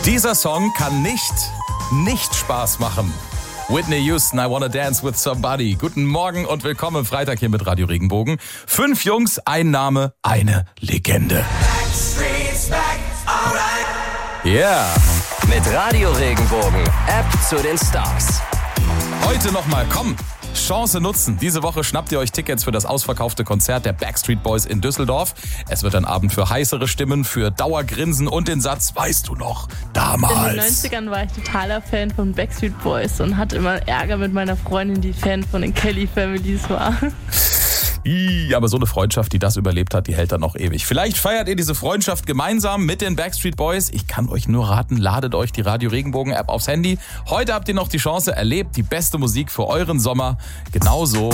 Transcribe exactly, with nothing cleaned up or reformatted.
Dieser Song kann nicht, nicht Spaß machen. Whitney Houston, I Wanna Dance with Somebody. Guten Morgen und willkommen am Freitag hier mit Radio Regenbogen. Fünf Jungs, ein Name, eine Legende. Ja. Yeah. Mit Radio Regenbogen, App zu den Stars. Heute nochmal, komm, Chance nutzen. Diese Woche schnappt ihr euch Tickets für das ausverkaufte Konzert der Backstreet Boys in Düsseldorf. Es wird ein Abend für heißere Stimmen, für Dauergrinsen und den Satz, weißt du noch, damals. In den neunzigern war ich totaler Fan von Backstreet Boys und hatte immer Ärger mit meiner Freundin, die Fan von den Kelly Families war. Aber so eine Freundschaft, die das überlebt hat, die hält dann noch ewig. Vielleicht feiert ihr diese Freundschaft gemeinsam mit den Backstreet Boys. Ich kann euch nur raten, ladet euch die Radio Regenbogen App aufs Handy. Heute habt ihr noch die Chance, erlebt die beste Musik für euren Sommer. Genauso